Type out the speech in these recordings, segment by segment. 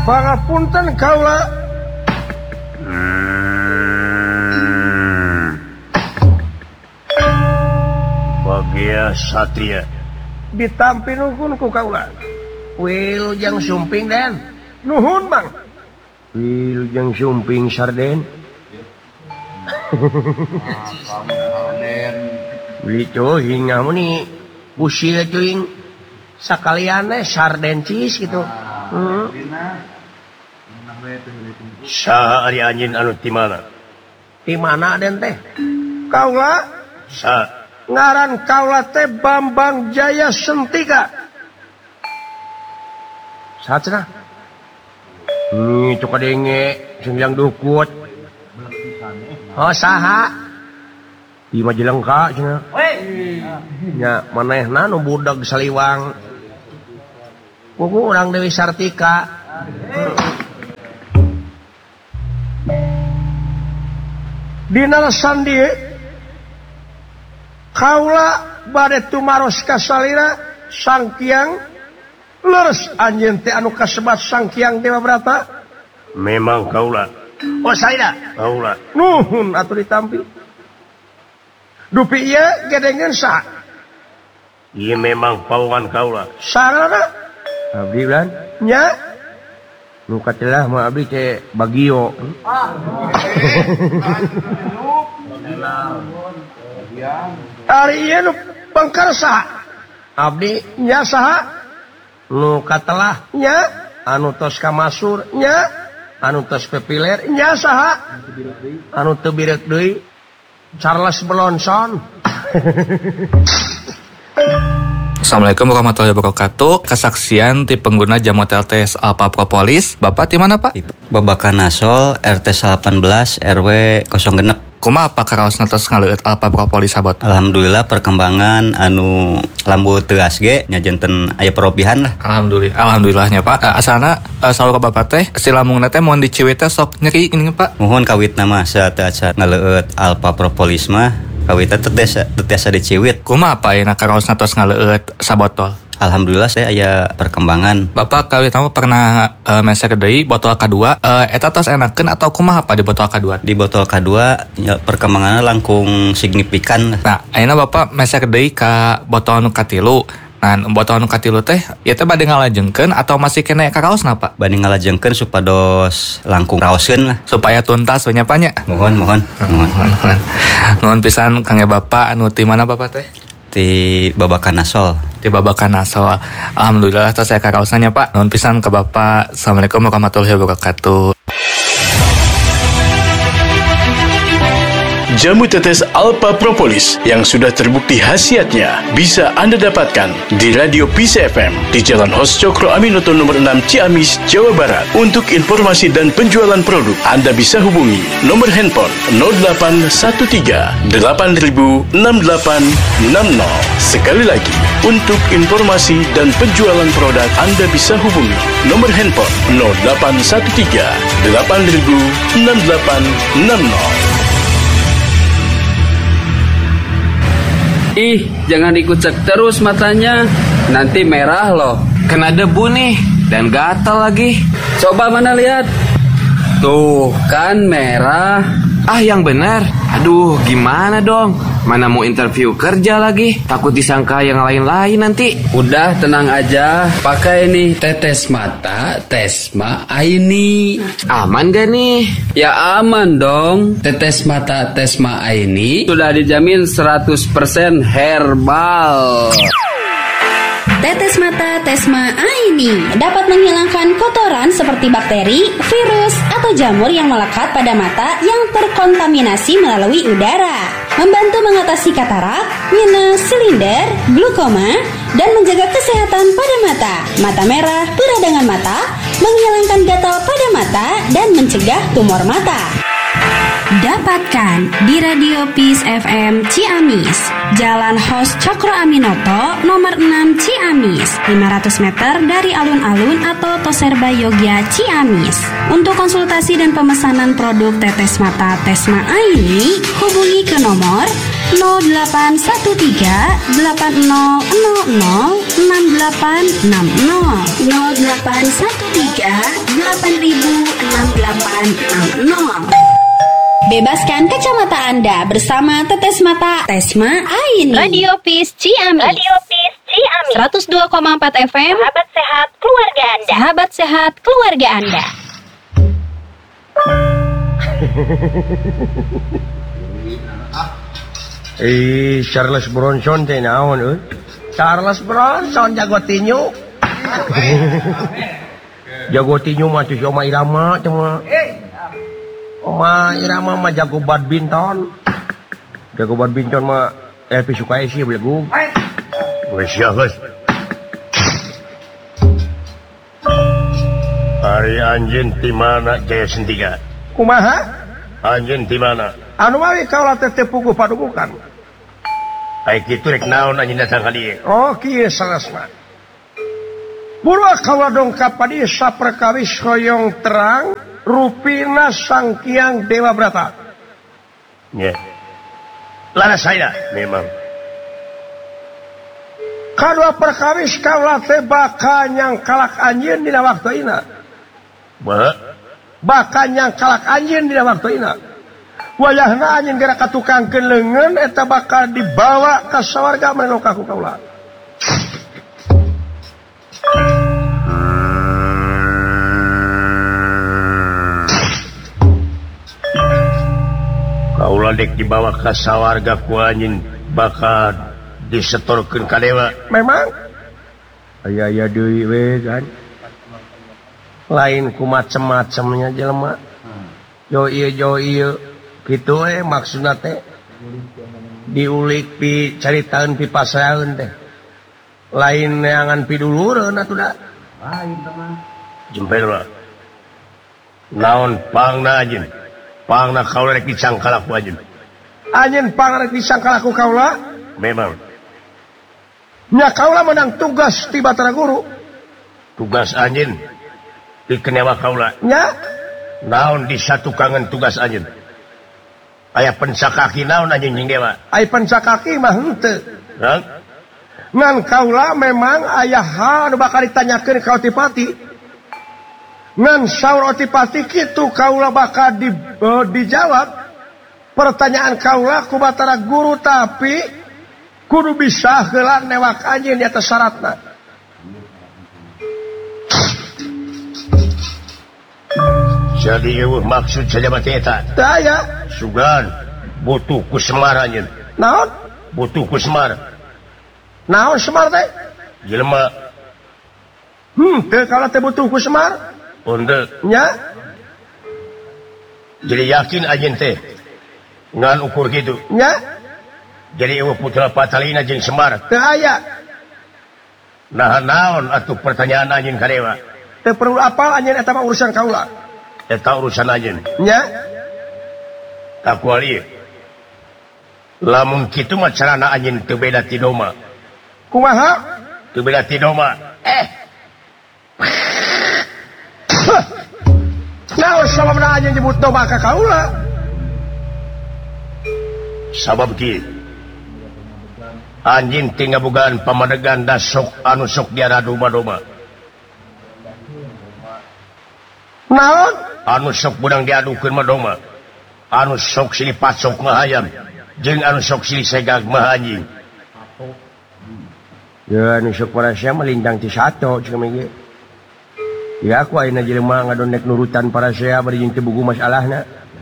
Pangapunten kaula. Bagia Satria Ditampi nuhun ku kaula. Wilujeng Sumping Den. Nuhun Bang. Wilujeng Sumping Sarden. Itu hingga muni usia cuing sakaliannya sarden cis gitu. Sa ari anjeun anu ti mana? Di mana Den teh? Kaula Sa ngaran kaula teh Bambang Jaya Sentika. Sacenah. Itu kadenge sing dukut. Oh saha? Di Majalengka cenah. Nya manehna nu budak Saliwang. Kuku urang Dewi Sartika. Dina sandi kaula bade tumaros ka salira Sangkyang leres anjeun teh anu kasebat Sangkyang Dewa Brata. Memang kaula. Oh salira Kaula. nuhun atuh ditampi. Dupi ieu gedengeun sa. Ieu memang pawangan kaula. Sarana Abdi lan nya nu katelah mah abdi teh Bagio. ari ieu nu pangkarsa. Abdi nya saha? Nu katelah Nya anu tos kamasur nya anu tos pepiler nya saha? anu teu birek deui Charles Blonson. Assalamualaikum warahmatullahi wabarakatuh. Kesaksian ti pengguna jamu TLTS Alpha Propolis. Bapak di mana, Pak? Babakan Nasol RT 18 RW 06. Kumaha apa karaosna tos ngaleueut Alpha Propolis sabot? Alhamdulillah perkembangan anu lambu teuas ge nya janten aya perobihan lah. Alhamdulillahnya, Pak. Asalna saur ka Bapak teh si lambungna teh mun diciwit teh sok nyeri ini, Pak. Mohon kawitna mah saat ngaleueut Alpha Propolis mah kawitna tetesa diciwit. Kumaha apa ayeuna karaosna tos ngaleueut sabotol? Alhamdulillah saya aya perkembangan. Bapak kawit nama pernah meser deui botol K2 eta tos enakeun atau kumaha apa di botol K2? Di botol K2 ya, perkembangannya langkung signifikan. Nah, ayeuna Bapak meser deui ka botol nu katilu. Nah, botol nu katilu teh ieu teh bade ngalajengkeun atau masih kena karaosna, Pak? Bade ngalajengkeun supados langkung raoskeun lah. Supaya tuntas we nya, Pak nya. Mohon. Nuhun pisan Kang Bapak anu ti mana Bapak teh? Di Babakan Nasol. Di Babakan Nasol. Alhamdulillah tos saya karaosna nya, Pak. Nuhun pisan ke Bapak. Assalamualaikum warahmatullahi wabarakatuh. Jamu tetes Alpha Propolis yang sudah terbukti khasiatnya bisa Anda dapatkan di Radio Peace FM di Jalan Hos Cokro Aminoto nomor 6 Ciamis, Jawa Barat. Untuk informasi dan penjualan produk, Anda bisa hubungi nomor handphone 0813 8000 6860. Sekali lagi, untuk informasi dan penjualan produk, Anda bisa hubungi nomor handphone 0813 8000 6860. Ih, jangan dikucek terus matanya. Nanti merah loh. Kena debu nih dan gatal lagi. Coba mana lihat. Tuh, kan merah. Ah, yang benar. Aduh, gimana dong? Mana mau interview kerja lagi? Takut disangka yang lain-lain nanti. Udah tenang aja. Pakai nih tetes mata Tesma Aini. Aman gak nih? Ya aman dong. Tetes mata Tesma Aini sudah dijamin 100% herbal. Tetes mata Tesma Aini dapat menghilangkan kotoran seperti bakteri, virus, atau jamur yang melekat pada mata yang terkontaminasi melalui udara. Membantu mengatasi katarak, minus, silinder, glukoma, dan menjaga kesehatan pada mata. Mata merah, peradangan mata, menghilangkan gatal pada mata, dan mencegah tumor mata. Dapatkan di Radio Peace FM Ciamis, Jalan Hos Cokro Aminoto, nomor 6 Ciamis, 500 meter dari alun-alun atau Toserba Yogya Ciamis. Untuk konsultasi dan pemesanan produk tetes mata Tesma Aini, hubungi ke nomor Bebaskan kacamata Anda bersama Tetes Mata Tesma Aini. Radio Peace Ciamis. 102,4 FM. Sahabat sehat keluarga Anda. Sahabat sehat keluarga Anda. Charles Bronson teh naon Charles Bronson jago tinju. Jago tinju mah cuy Oma Irama cuma. Oma Irama mah jago badminton. Jago badminton mah Elvi Sukaisi belagu. Wes ya guys. Ari anjeun ti mana Jaya Sentika? Kumaha? Anjeun ti mana? Anu mah kaula teh puguh padubukan. Ai kitu rek naon anjeun datang ka dieu? Oh, kieu salasna. Buruak kaula dongkap ka dieu saperkawis hoyong terang rupina Sangkyang Dewa Brata. Nya. Laras saya memang. Kadua perkawis kaula teh bakal nyangkalak anjeun dina waktuina. Bakal nyangkalak anjeun dina waktuina. Wayahna anjeun geura katukangkeun leungeun eta bakal dibawa ka sawarga manu ka kaula. Kaula dek dibawa ka sawarga ku anjeun bakal disetorkeun ka dewa. Memang aya deui we kan. Lain ku macem-macemnya jelema. Jo ieu kitu we maksudna teh. Diulik pi caritaeun pi pasaeun teh. Lain neangan pi dulureun atuh da. Lain mah. Jempel mah. Naon pangna anjeun? Pangna kaula rek dicangkal ku anjeun. Anjeun pangna rek dicangkal ku kaula? Memang. Nya kaula menang tugas ti Batara Guru. Tugas anjeun dikenewa kaula. Nya naon disatukangan tugas anjeun? Aya pencakaki naon anjeun jeung dewa? Aya pencakaki mah henteu. Ngan kaula memang aya hal anu bakal ditanyakeun ka Otipati. Ngan saur Otipati kitu kaula bakal dijawab pertanyaan kaula ku Batara Guru tapi kudu bisa heula newak anjeun di atas syaratna. Jadi eueuh maksud saja mah eta. Teu aya. Sugan butuh ku Semar anjeun. Naon? Butuh ku Semar. Naon Semar teh? Jelema. Teu kalau teh butuh ku Semar? Henteu. Nya? Jadi yakin anjeun teh ngan ukur kitu. Nya? Jadi eueuh putra Patalina jeung Semar. Teu aya. Nah naon atuh pertanyaan anjeun ka dewa? Teu perlu apal anjeun eta mah urusan kaula. Eta urusan anjeun. Nya? Takuali. Lamun kitu mah carana anjeun teu beda ti doma. Kumaha? Teu beda ti doma. Naon sababna anjeun nyebut doma ka kaula? Sabab kieu. Anjing tinggal bukan pamadegan da sok anu sok diara doma-doma. Naon? Anu sok budang diadukeun mah doma. Anu sok sili pasok mah hayam. Jeung anu sok sili segag mah anjing. Ya anu sok para sia melintang ti sato cenah ge. Ya aku ayeuna jelema ngadondek nurutan para sia bari jeung teu bugu masalahna.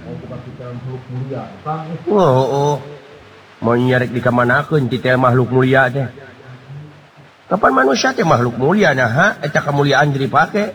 Oh. Mau nyarek di kamanakeun ti teh makhluk mulia teh. Kapan manusia teh makhluk mulia nah eta kemuliaan jadi dipake.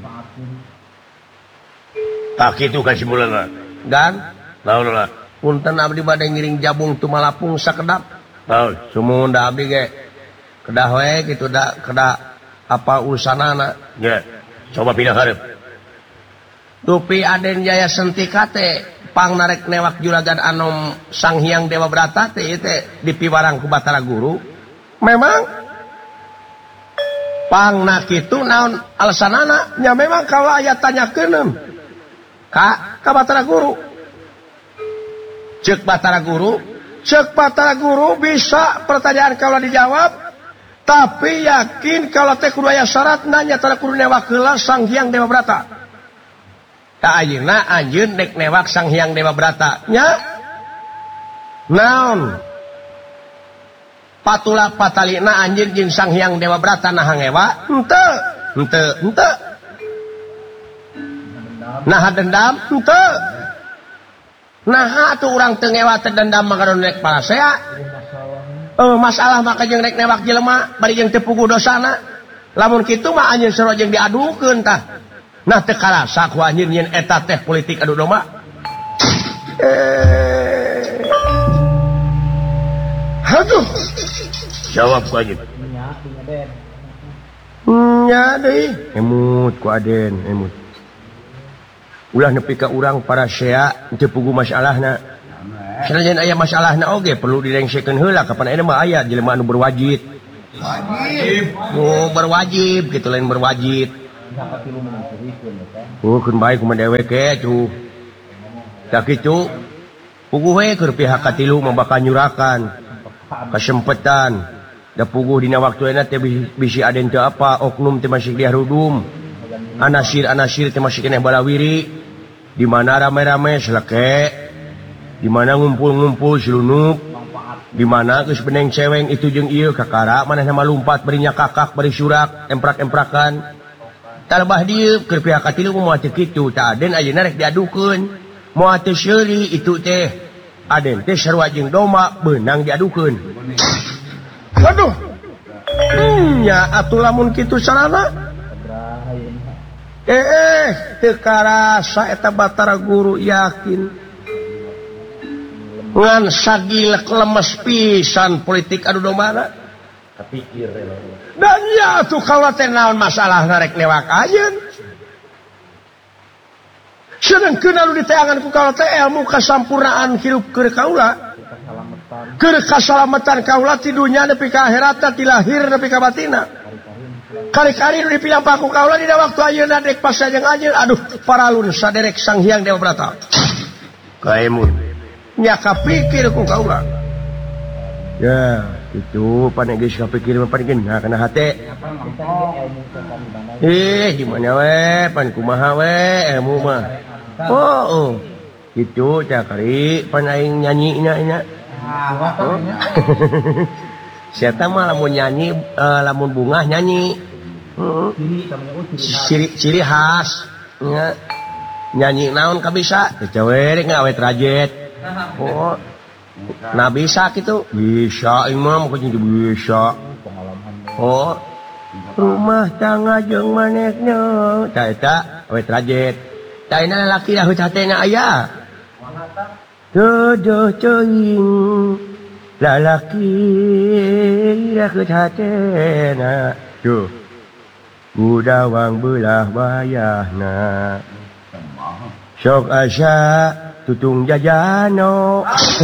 Tak kitu kasimpulanna. Dan naon lah. Punten abdi bade ngiring jabung tu malapung sakedap. Naon? Sumuhun da abdi ge. Kedah we kitu da kedah apa urusanana. Ya. Coba pindah hareup. Tupi Aden Jaya Sentika teh pangnarek newak juragan anom Sanghyang Dewa Brata teh dipiwarang ku Batara Guru. Memang pangna kitu naon alasanana? Nya memang kaula aya tanyakeun ka Batara Guru. Ceuk Batara Guru, cek Batara Guru bisa pertanyaan kalau dijawab, tapi yakin kalau teh kudu aya syarat nanya tara kudu newak heula Sang Hyang Dewa Brata. Ta ayeuna anjeun dek newak Sang Hyang Dewa Brata nya naon patula patalina anjeun jeung Sang Hyang Dewa Brata nah ngewa henteu nah dendam henteu nah atuh urang teu ngewa teu dendam maka rek palasea masalah maka jeung rek newak jelema bari jeung teu puguh dosana lamun kitu mah anjeun sero jeung diadukeun tah nah teu karasa ku anjeun yen eta teh politik adu domba aduh jawab ku anjeun nya deui emut ku Aden emut ulah nepi ka urang para sea teu puguh masalahna sanajan aya masalahna oge perlu direngsekeun heula kapan aya mah aya jelema anu berwajib berwajib kitu lain berwajib keun bae kumaha dewek ke cu da kitu puguh we keur pihak katilu mah bakal nyurakan kasempetan da puguh dina waktuna teh bisi Aden teu apa oknum teh masih diharudum anasir teh masih keneh balawiri di mana rame-rame seleke di mana ngumpul-ngumpul silunuk di mana geus beneng ceweng itu jeung ieu kakara manehna malumpat berinya kakak beri surak emprak-emprakan talbah dieu keur pihak katilu moal teu kitu ta Aden ayeuna rek diadukeun moal teu seuli itu teh Aden teh sarua jeung domba beunang diadukeun aduh nya atuh lamun kitu sarana teu karasa eta Batara Guru yakin ngan sagilek lemes pisan politik adu domana kapikir dan ya atuh kaula teh naon masalahna rek newak ayeun sedengkeun anu diteangan ku kaula teh ilmu kasampurnaan hirup keur kaula keur kasalamatan kaula ti dunya nepi ka akhirat ti lahir nepi ka batina kali-kali nu dipilampah ku kaula dina waktu ayeuna dek pas jeung anjeun aduh paralun saderek Sang Hyang Dewa Brata kaemun nya kapikir ku kaula ya itu pane geus kapikir mah pan geuna kana hate di mana we pan kumaha we ilmu mah kitu cakari pan aing nyanyina nya siapa mah lamun nyanyi lamun bunga nyanyi ciri khas nyanyi naon kabisa cewek ngawet rajet nah bisa gitu bisa imam kok jadi bisa rumah tangga jeung manehna ta eta awet rajet ta ina lalaki dah hatena aya dodoh teuing lalaki rakeut hatena tuh udawang belah bayahna sok asa tutung jajano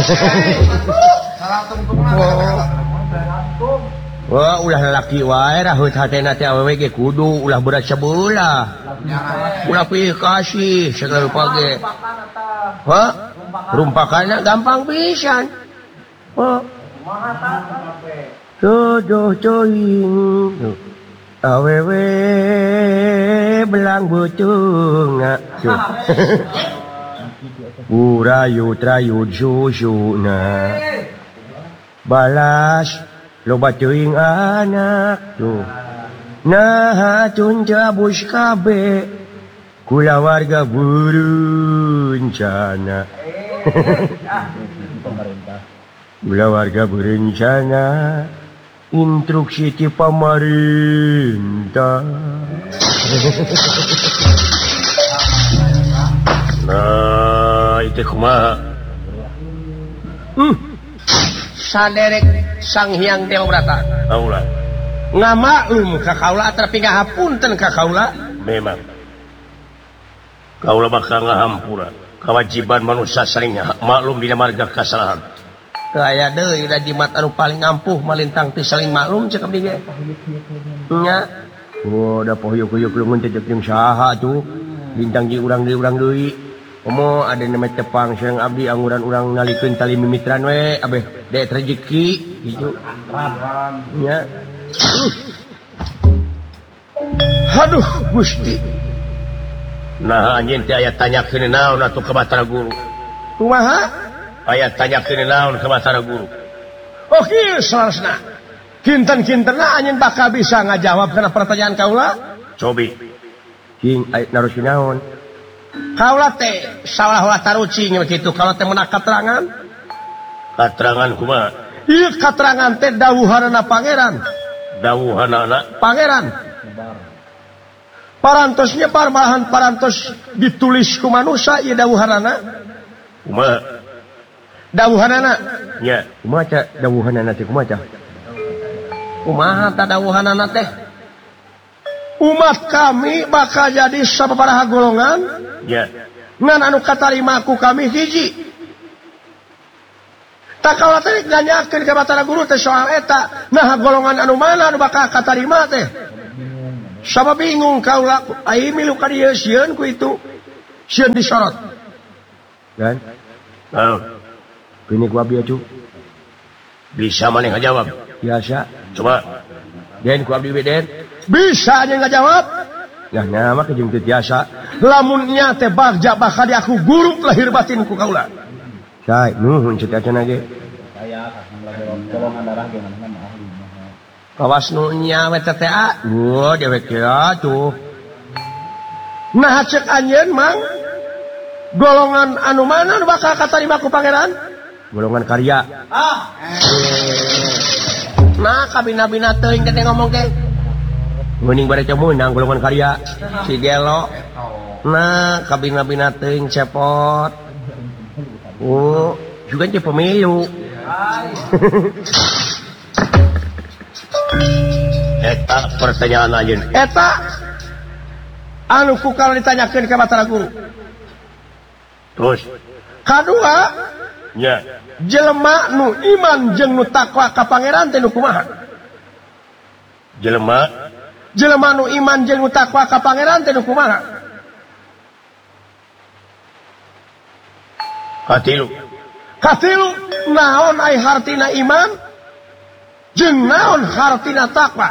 wah ulah lalaki wae raheut hatena teh awewe ge kudu ulah berat sebelah ulah pilih kasih segala page rumpakanna gampang pisan dodoh teuing awewe belang beuteungna urayut-rayut susuna balas loba teuing anak tuh nah tun cabus kabe kula warga berencana kula warga berencana instruksi ti pamarintah nah itu kumaha saderek Sang Hyang Dewa Brata kaula ngamaklum ka kaula tapi ngahapunten ka kaula memang kaula bakal ngahampura kewajiban manusia saling maklum dina marga kasalahan aya deui da jimat anu paling ampuh malintang teu saling maklum cek abdi ge nya da pohuyuk-huyuk leungeun teh jeung saha tuh bintang ji urang deui Komo ada nama tepang sareng abdi angguran urang nalikeun tali mimitran we abeh dek rezeki gitu. Nya. Aduh Gusti. Nah anjeun teh aya tanyakeun naon atuh ka Batara Guru. Kumaha? Aya tanyakeun naon ka Batara Guru. Oh kieu salasna. Kinten-kintenna anjeun bakal bisa ngajawab kana pertanyaan kaula. Cobi. King aya narusi naon? Kaula teh salah-salah tarucing begitu kalau teh meunang katerangan. Katerangan kumaha? Ieu katerangan teh dawuhanna pangeran. Dawuhanna pangeran. Parantos nyebar malahan parantos ditulis ku manusia ieu dawuhanna. Kumaha? Dawuhanna. Nya, kumaha ca dawuhanna teh kumaha ca? Kumaha ta dawuhanna teh? Umat kami bakal jadi sababaraha golongan. Ya. Ngan anu katarima ku kami hiji. Tak kaula teh nanyakeun ka Batara Guru teh soal eta, nah golongan anu mana anu bakal katarima teh? Sama bingung kaula, ai milu ka dieu sieun ku itu. Sieun disorot. Dan ini gua abdi atuh. Bisa maneh ngajawab? Biasa. Coba. Den ku abdi Den. Bisa aja ngajawab. Nah nama kejeng teu biasa. Lamunnya teh bagja bakal aku guru lahir batin ku kaula. Cai, nuhun cetacan aja. Saya golongan darah gimana ahli. Kawas nu nya we teh a. Wah, dewek ya tuh. Nah cek anjeun mang golongan anu mana anu bakal katarima ku pangeran? Golongan karya. Nah kabina-bina teuing teh ngomong teh. Mending bare menang golongan karya si gelo. Nah kabina-bina teuing cepot. Oh juga teh pemilu. Eta pertanyaan anjeun. Eta anu ku kalau ditanyakeun ka Batara Guru. Terus kadua nya jelema nu iman jeung nu takwa ka pangeran teh nu kumaha? Jelema nu iman jeung nu takwa ka pangeran teh nu kumaha? Katilu naon ai hartina iman jeung naon hartina takwa?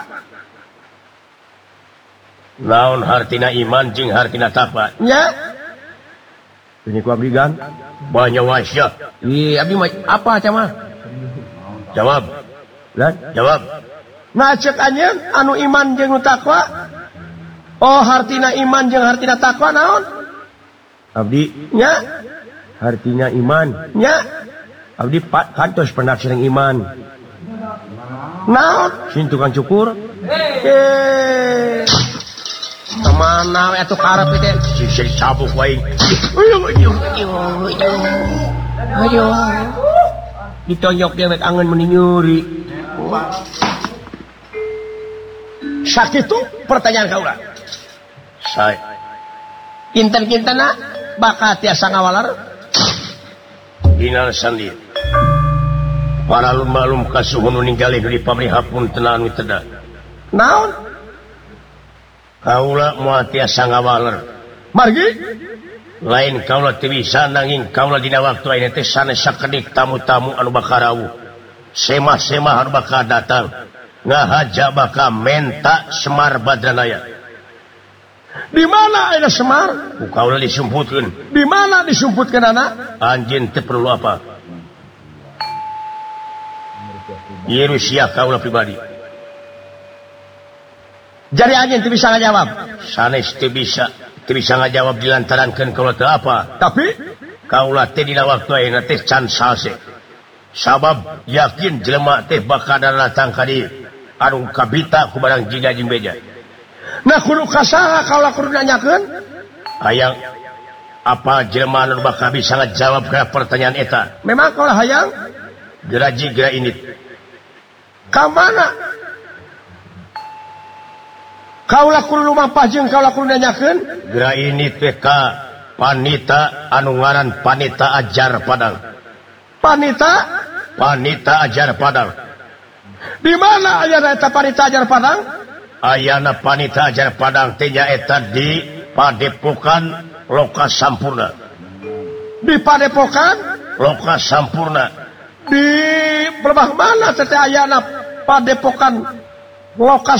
Naon hartina iman jeung hartina takwa? Nya. Ini ku abdi gan banyak wasya. Iya abdi apa camah? Jawab. Jawab. Nah cek anjeun anu iman jeung nu takwa. Oh hartina iman jeung hartina takwa naon? Abdi nya hartina iman. Nya. Abdi kantos pernah sering iman. Naon? Sin tukang cukur. Kemana atuh karep teh? Si cabuk wae. Ayo. Ditonjok dewek angeun meni nyuri. Sakitu pertanyaan kaula. Sae. Kinten-kintena bakal tiasa ngawalar. Dinal sandi. Para lumba-lum kasuhun ninggali di pamrihapun tenan teda. Naon? Kaula moal tiasa ngawaler. Margi? Lain kaula teu bisa nanging kaula dina waktu ayeuna teh sanes sakedik tamu-tamu anu bakal rawuh. Semah-semah anu bakal datang. Ngahaja bakal menta Semar Badranaya. Di mana ayeuna Semar? Ku kaula disumputkeun. Di mana disumputkeunana? Anjeun teu perlu apa. Ieu rusia kaula pribadi. Jadi anjeun teu bisa ngajawab. Sanes teu bisa ngajawab dilantarankeun kaula teu apa. Tapi kaula teh dina waktu ayeuna teh can salse. Sabab yakin jelema teh bakal datang ka dieu anu kabita ku barang jida jeung beja. Nah kudu kasaha kaula kudu nanyakeun? Hayang apa jelema anu bakal bisa ngajawab ka pertanyaan eta? Memang kaula hayang geraji gera init. Ka mana? Kaula kudu lumampah jeung kaula kudu nanyakeun? Gera init teh ka panita anu ngaran Panita Ajar Padang. Panita Ajar Padang. Di mana ayana eta Panita Ajar Padang? Ayana Panita Ajar Padang teh nyaeta di Padepokan Loka Sampurna. di Padepokan Loka Sampurna di berbah mana teh ayana Padepokan Loka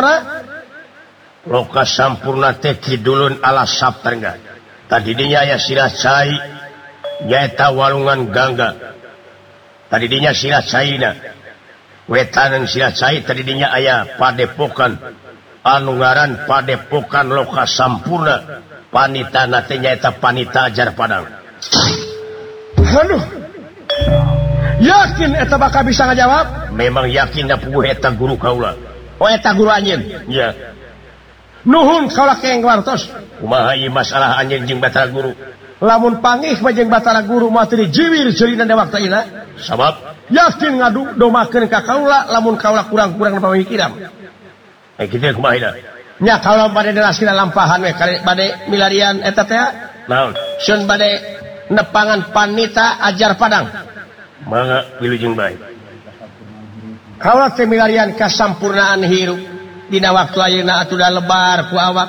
Sampurna teh kidulun ala Saptengga tadi dinya aya Sirah Cai nyaeta Walungan Gangga tadi dinya Sirah Caina wetanan Sirah Cai tadi dinya aya Padepokan anu ngaran Padepokan Loka Sampurna panitana teh nyaeta Panita Ajar Padang. Aduh, yakin eta bakal bisa ngajawab? Memang yakin da puguh eta guru kaula. Oh eta guru anjeun? Iya. Nuhun kaula keng wartos. Kumaha ieu masalah anjeun jeung batara guru? Lamun pangih mah jeung batara guru mah teu dijiwir ceulina da waktu ieu. Sabab yakin ngadu domakeun ka kaula lamun kaula kurang-kurang pamikiran. Kitu kumaha ida? Nya kaula bade jelaskeun lampahan we bade milarian eta teh. Naon? Sun bade nepangan Panita Ajar Padang. Mangga wilujeng bae. Kaula teh milarian kasampurnaan hirup dina waktu ayeuna atuh da lebar ku awak.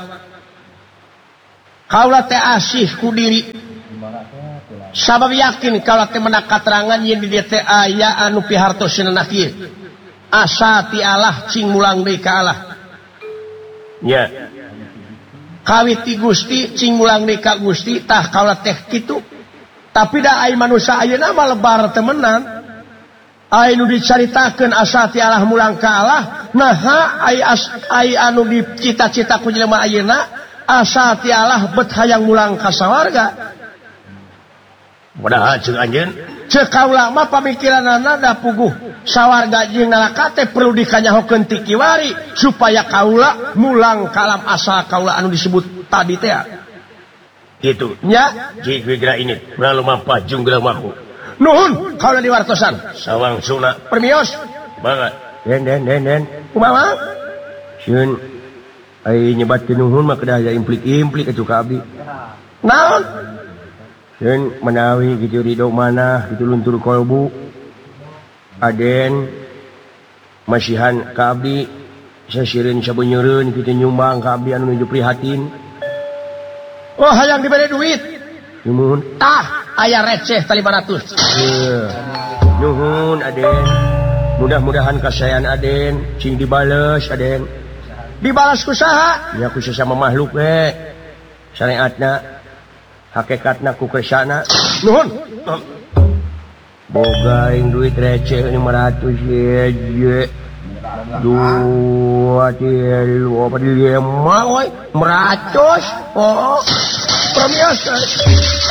Kaula teh asih ku diri. Sabab yakin kaula teh meunang katerangan yen di dieu teh aya anu pihartosna kieu. Asa ti Allah cing mulang deui ka Allah. Ya. Kawit ti Gusti cing mulang deui ka Gusti tah kaula teh kitu. Tapi da ai manusia ayeuna mah lebar temenan. Ai nu dicaritakeun asa ti Allah mulang ka Allah, naha ai anu dicita-cita ku jelema ayeuna asa ti Allah bet hayang mulang ka sawarga. Mudahan ceuk anjeun, ceuk kaula mah pamikiranna da puguh sawarga jeung neraka teh perlu dikanyahokeun ti kiwari supaya kaula mulang ka alam asa kaula anu disebut tadi teh. Gitu nya jig wigra ini urang lumampah jeung geura maku nuhun kaula diwartosan sawangsuna permios banget den kumaha sieun ai nyebat nuhun mah kedah aya implik atuh ka abdi naon sieun menawi kitu ridho manah kitu luntur kolbu aden masihan ka abdi sasieun sabeuneureun kitu nyumbang ka abdi anu nuju prihatin. Oh hayang diberi duit. Nuhun. Tah aya receh 500. Nuhun aden. Mudah-mudahan kasayan aden cing dibales aden. Dibalas ku saha? Ya ku sesama makhluk we. Syariatna hakikatna ku kersana. Nuhun. Boga ing duit receh 500 ye. 2 tilu apa dia mau 100 oh permiasa